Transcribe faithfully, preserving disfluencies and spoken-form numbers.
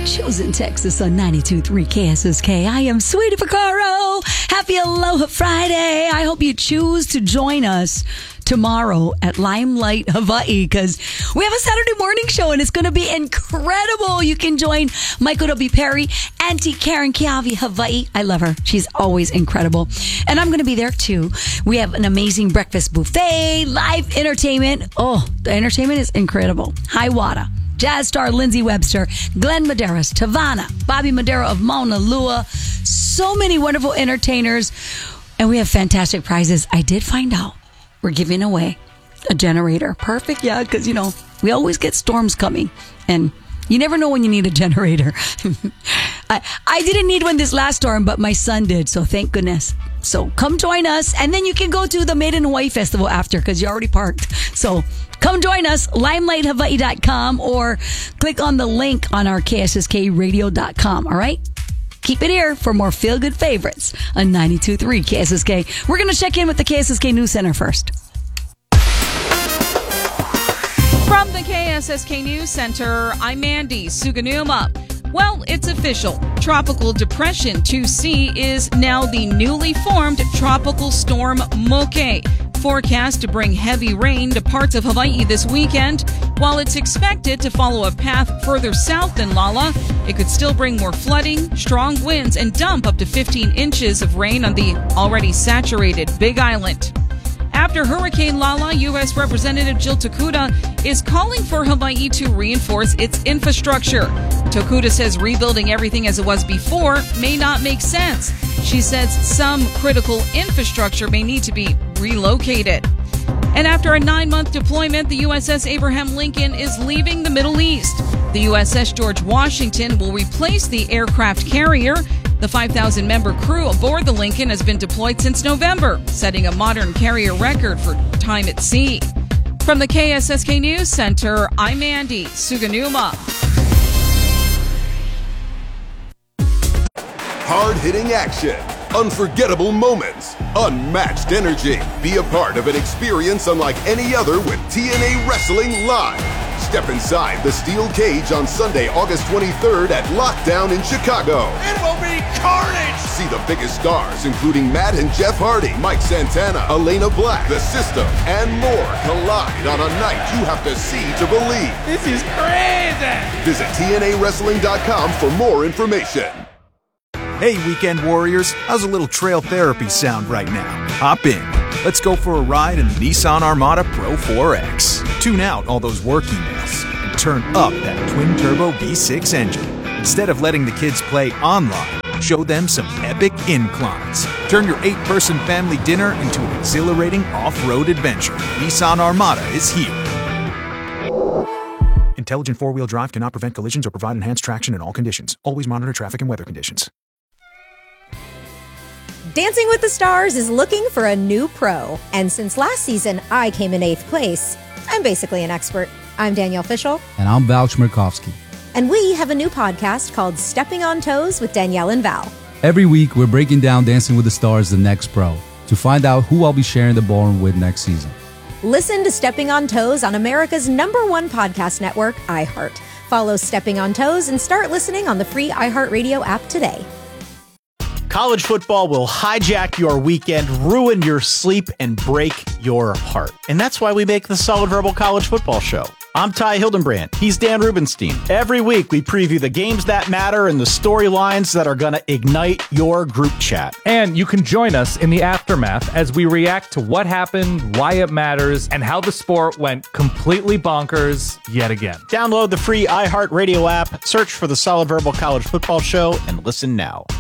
Chosen Texas on ninety-two point three K S S K. I am Sweetie Vaccaro. Happy Aloha Friday. I hope you choose to join us tomorrow at Limelight Hawaii because we have a Saturday morning show and it's going to be incredible. You can join Michael W. Perry, Auntie Karen Kiavi Hawaii. I love her. She's always incredible. And I'm going to be there too. We have an amazing breakfast buffet, live entertainment. Oh, the entertainment is incredible. Hi Wada, jazz star Lindsay Webster, Glenn Medeiros, Tavana, Bobby Madero of Mauna Lua. So many wonderful entertainers. And we have fantastic prizes. I did find out we're giving away a generator. Perfect, yeah, because, you know, we always get storms coming. And you never know when you need a generator. I, I didn't need one this last storm, but my son did, so thank goodness. So come join us, and then you can go to the Made in Hawaii Festival after, because you already parked. So come join us, limelight hawaii dot com, or click on the link on our K S S K radio dot com, all right? Keep it here for more feel-good favorites on ninety-two point three K S S K. We're going to check in with the K S S K News Center first. From the K S S K News Center, I'm Mandy Suganuma. Well, it's official. Tropical Depression two C is now the newly formed Tropical Storm Moke. Forecast to bring heavy rain to parts of Hawaii this weekend. While it's expected to follow a path further south than Lala, it could still bring more flooding, strong winds, and dump up to fifteen inches of rain on the already saturated Big Island. After Hurricane Lala, U S Representative Jill Tokuda is calling for Hawaii to reinforce its infrastructure. Tokuda says rebuilding everything as it was before may not make sense. She says some critical infrastructure may need to be relocated. And after a nine-month deployment, the U S S Abraham Lincoln is leaving the Middle East. The U S S George Washington will replace the aircraft carrier. The five thousand member crew aboard the Lincoln has been deployed since November, setting a modern carrier record for time at sea. From the K S S K News Center, I'm Mandy Suganuma. Hard-hitting action, unforgettable moments, unmatched energy. Be a part of an experience unlike any other with T N A Wrestling Live. Step inside the steel cage on Sunday, August twenty-third at Lockdown in Chicago. It will be carnage! See the biggest stars, including Matt and Jeff Hardy, Mike Santana, Elena Black, The System, and more collide on a night you have to see to believe. This is crazy! Visit T N A wrestling dot com for more information. Hey, Weekend Warriors, how's a little trail therapy sound right now? Hop in. Let's go for a ride in the Nissan Armada Pro four X. Tune out all those work emails and turn up that twin-turbo V six engine. Instead of letting the kids play online, show them some epic inclines. Turn your eight-person family dinner into an exhilarating off-road adventure. Nissan Armada is here. Intelligent four-wheel drive cannot prevent collisions or provide enhanced traction in all conditions. Always monitor traffic and weather conditions. Dancing with the Stars is looking for a new pro. And since last season, I came in eighth place. I'm basically an expert. I'm Danielle Fishel. And I'm Val Chmerkovsky. And we have a new podcast called Stepping on Toes with Danielle and Val. Every week, we're breaking down Dancing with the Stars, the next pro, to find out who I'll be sharing the ballroom with next season. Listen to Stepping on Toes on America's number one podcast network, iHeart. Follow Stepping on Toes and start listening on the free iHeartRadio app today. College football will hijack your weekend, ruin your sleep, and break your heart. And that's why we make the Solid Verbal College Football Show. I'm Ty Hildenbrand. He's Dan Rubenstein. Every week, we preview the games that matter and the storylines that are going to ignite your group chat. And you can join us in the aftermath as we react to what happened, why it matters, and how the sport went completely bonkers yet again. Download the free iHeartRadio app, search for the Solid Verbal College Football Show, and listen now.